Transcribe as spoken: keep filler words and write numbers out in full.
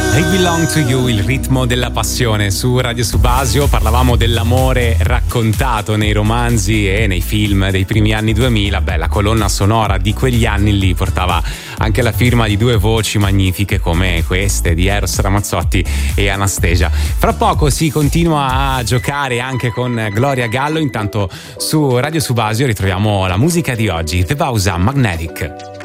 I Belong to You, il ritmo della passione su Radio Subasio. Parlavamo dell'amore raccontato nei romanzi e nei film dei primi anni duemila. Beh, la colonna sonora di quegli anni lì portava anche la firma di due voci magnifiche come queste di Eros Ramazzotti e Anastasia. Fra poco si continua a giocare anche con Gloria Gallo. Intanto su Radio Subasio ritroviamo la musica di oggi, The Bausa Magnetic.